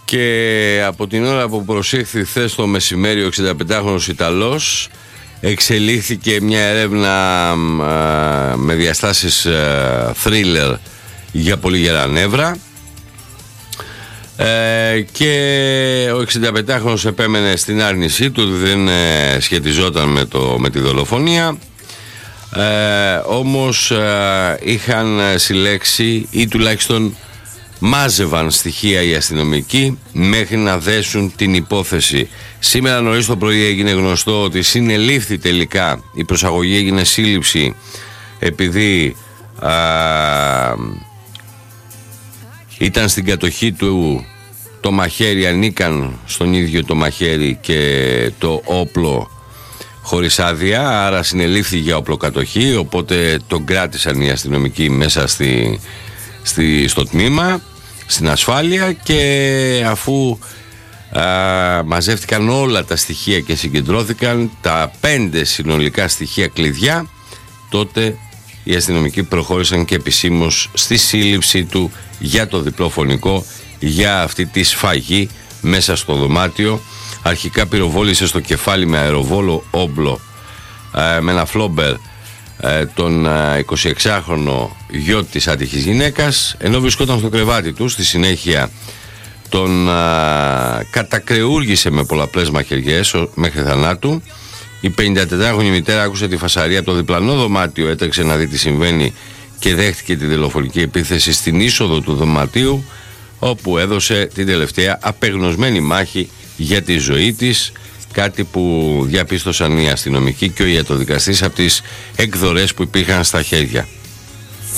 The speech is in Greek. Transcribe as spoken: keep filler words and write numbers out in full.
Και από την ώρα που προσήχθη χθες το μεσημέρι ο εξηνταπεντάχρονος Ιταλός, εξελίχθηκε μια έρευνα α, με διαστάσεις θρίλερ για πολύ γερά νεύρα, ε, και ο εξηνταπεντάχρονος επέμενε στην άρνησή του, δεν ε, σχετιζόταν με, το, με τη δολοφονία. Ε, όμως ε, είχαν συλλέξει ή τουλάχιστον μάζευαν στοιχεία οι αστυνομικοί μέχρι να δέσουν την υπόθεση. Σήμερα νωρίς το πρωί έγινε γνωστό ότι συνελήφθη τελικά, η προσαγωγή έγινε σύλληψη επειδή α, ήταν στην κατοχή του το μαχαίρι, ανήκαν στον ίδιο το μαχαίρι και το όπλο χωρίς άδεια, άρα συνελήφθη για οπλοκατοχή, οπότε τον κράτησαν οι αστυνομικοί μέσα στη, στη, στο τμήμα, στην ασφάλεια, και αφού α, μαζεύτηκαν όλα τα στοιχεία και συγκεντρώθηκαν τα πέντε συνολικά στοιχεία κλειδιά, τότε οι αστυνομικοί προχώρησαν και επισήμως στη σύλληψη του για το διπλό φωνικό, για αυτή τη σφαγή μέσα στο δωμάτιο. Αρχικά πυροβόλησε στο κεφάλι με αεροβόλο όμπλο ε, με ένα φλόμπερ ε, τον ε, εικοσιεξάχρονο γιο της άτυχης γυναίκας, ενώ βρισκόταν στο κρεβάτι του. Στη συνέχεια τον ε, κατακρεούργησε με πολλαπλές μαχαιριές μέχρι θανάτου. Η πενηντατετράχρονη μητέρα άκουσε τη φασαρία από το διπλανό δωμάτιο, έτρεξε να δει τι συμβαίνει και δέχτηκε τη δολοφονική επίθεση στην είσοδο του δωματίου, όπου έδωσε την τελευταία απεγνωσμένη μάχη για τη ζωή της, κάτι που διαπίστωσαν οι αστυνομικοί και ο ιατροδικαστής από τις εκδορές που υπήρχαν στα χέρια.